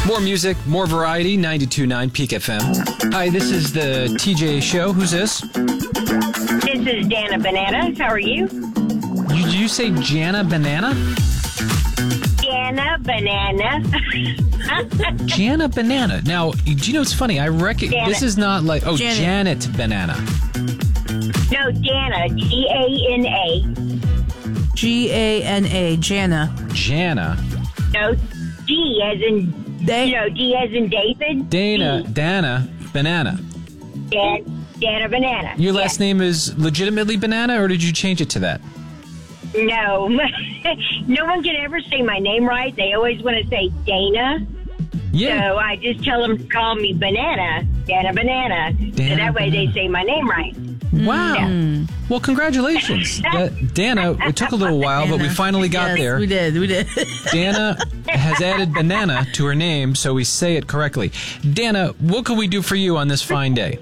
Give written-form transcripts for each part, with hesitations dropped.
More music, more variety, 92.9 Peak FM. Hi, this is the TJ Show. Who's this? This is Dana Banana. How are you? Did you say Jana Banana? Dana Banana. Jana Banana. Now, do you know what's funny? I reckon this is not like, Janet Banana. No, Dana. G-A-N-A. G-A-N-A. Jana. Jana. No, D as in, D as in David. Dana Banana. Dana Banana. Your last name is legitimately Banana, or did you change it to that? No. No one can ever say my name right. They always want to say Dana. Yeah. So I just tell them to call me Banana. Dana Banana. So that way they say my name right. Wow. Yeah. Well, congratulations. Dana, it took a little while, but we finally got there. We did. Dana has added banana to her name, so we say it correctly. Dana, what can we do for you on this fine day?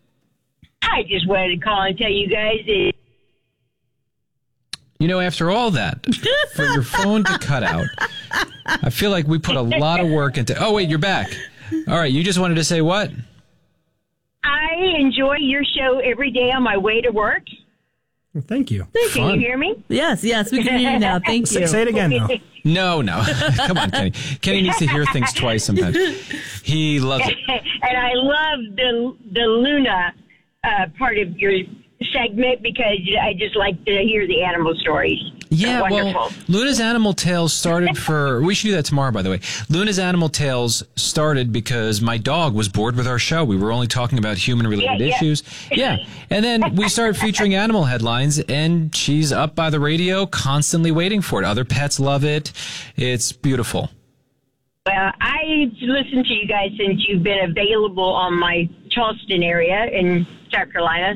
I just wanted to call and tell you guys that... You know, after all that, for your phone to cut out, I feel like we put a lot of work into... Oh, wait, you're back. All right, you just wanted to say what? I enjoy your show every day on my way to work. Well, thank you. Can you hear me? Yes, we can hear you now. Thank you. Say it again, though. No. Come on, Kenny. Kenny needs to hear things twice sometimes. He loves it. And I love the Luna part of your segment because I just like to hear the animal stories. Yeah, wonderful. Well, Luna's Animal Tales started we should do that tomorrow, by the way. Luna's Animal Tales started because my dog was bored with our show. We were only talking about human-related issues. Yeah, and then we started featuring animal headlines, and she's up by the radio constantly waiting for it. Other pets love it. It's beautiful. Well, I've listened to you guys since you've been available on my Charleston area in South Carolina.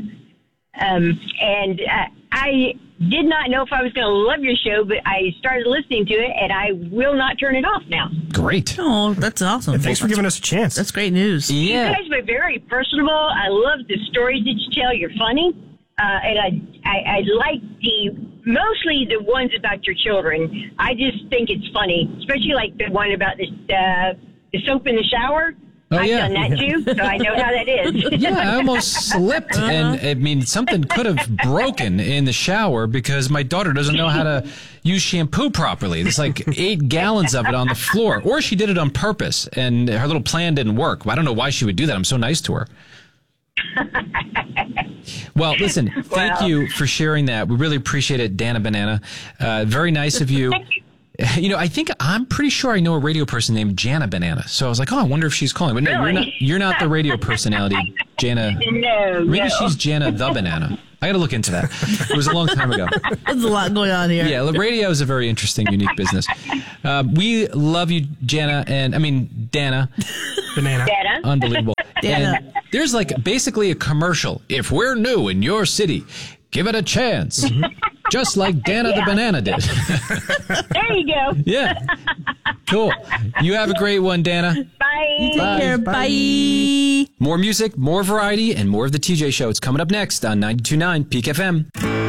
And I did not know if I was going to love your show, but I started listening to it, and I will not turn it off now. Great. Oh, that's awesome. Yeah, thanks for giving us a chance. That's great news. Yeah. You guys were very personable. I love the stories that you tell. You're funny. And I like mostly the ones about your children. I just think it's funny, especially like the one about the soap in the shower. Oh, I've yeah. done that too, so I know how that is. Yeah, I almost slipped, and I mean, something could have broken in the shower because my daughter doesn't know how to use shampoo properly. There's like 8 gallons of it on the floor, or she did it on purpose, and her little plan didn't work. I don't know why she would do that. I'm so nice to her. Well, listen, thank you for sharing that. We really appreciate it, Dana Banana. Very nice of you. Thank you. You know, I'm pretty sure I know a radio person named Jana Banana. So I was like, I wonder if she's calling. But no, Really? you're not the radio personality, Jana. No. Maybe she's Jana the Banana. I got to look into that. It was a long time ago. There's a lot going on here. Yeah, radio is a very interesting, unique business. We love you, Dana. Banana. Dana. Unbelievable. Dana. And there's like basically a commercial. If we're new in your city, give it a chance. Just like Dana the Banana did. There you go. Yeah. Cool. You have a great one, Dana. Bye. Take care. Bye. More music, more variety, and more of the TJ Show. It's coming up next on 92.9 Peak FM.